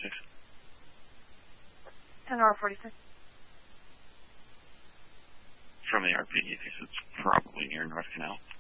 46. Sonora 46. From the RP, he thinks it's probably near North Canal.